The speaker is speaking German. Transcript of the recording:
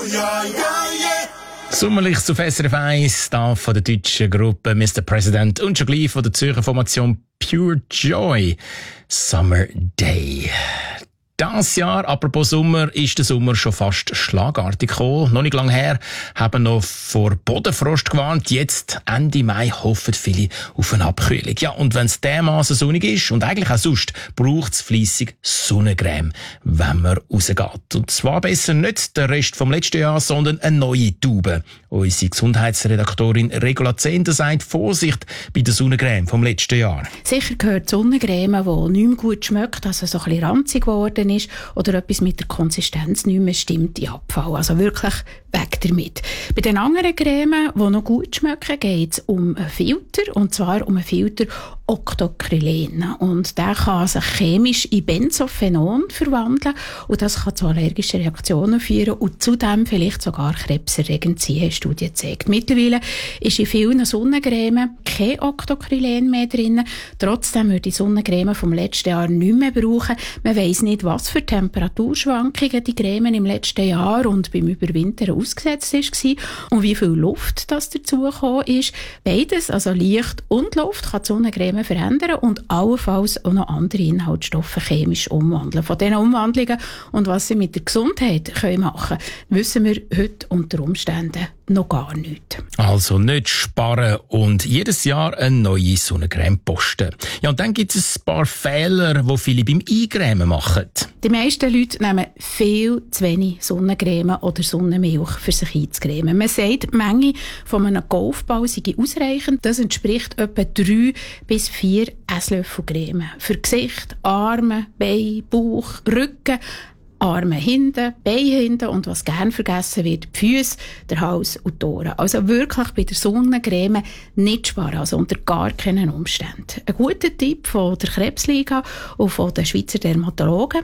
Sommerlich zu SRF 1, da von der deutschen Gruppe Mr. President und schon gleich von der Zürcher Formation Pure Joy. Summer Day. Das Jahr, apropos Sommer, ist der Sommer schon fast schlagartig gekommen. Noch nicht lange her, haben noch vor Bodenfrost gewarnt. Jetzt, Ende Mai, hoffen viele auf eine Abkühlung. Ja, und wenn es dermassen sonnig ist und eigentlich auch sonst, braucht es fleissig Sonnencreme, wenn man rausgeht. Und zwar besser nicht der Rest vom letzten Jahr, sondern eine neue Tube. Unsere Gesundheitsredaktorin Regula Zehnder sagt, Vorsicht bei der Sonnencreme vom letzten Jahr. Sicher gehört die Sonnencreme, die nicht mehr gut schmeckt, also so ein bisschen ranzig geworden ist oder etwas mit der Konsistenz nicht mehr stimmt, in Abfall. Also wirklich weg damit. Bei den anderen Cremen, die noch gut schmecken, geht es um einen Filter, und zwar um einen Filter Octocrylen. Und der kann sich chemisch in Benzophenon verwandeln und das kann zu allergischen Reaktionen führen und zudem vielleicht sogar krebserregend sein, haben Studien gezeigt. Mittlerweile ist in vielen Sonnencremen kein Octocrylen mehr drin. Trotzdem würde die Sonnencreme vom letzten Jahr nicht mehr brauchen. Man weiss nicht, was für Temperaturschwankungen die Creme im letzten Jahr und beim Überwintern ausgesetzt war und wie viel Luft das dazugekommen ist. Beides, also Licht und Luft, kann die Sonnencreme verändern und allenfalls auch noch andere Inhaltsstoffe chemisch umwandeln. Von diesen Umwandlungen und was sie mit der Gesundheit machen können, wissen wir heute unter Umständen noch gar nichts. Also nicht sparen und jedes Jahr eine neue Sonnencreme posten. Ja, und dann gibt es ein paar Fehler, die viele beim Eincremen machen. Die meisten Leute nehmen viel zu wenig Sonnencreme oder Sonnenmilch für sich einzucremen. Man sagt, die Menge von einem Golfball sei ausreichend. Das entspricht etwa 3 bis 4 Esslöffel Creme. Für Gesicht, Arme, Beine, Bauch, Rücken, Arme hinten, Beine hinten und was gern vergessen wird, die Füße, der Hals und die Ohren. Also wirklich bei der Sonnencreme nicht sparen, also unter gar keinen Umständen. Ein guter Tipp von der Krebsliga und von den Schweizer Dermatologen: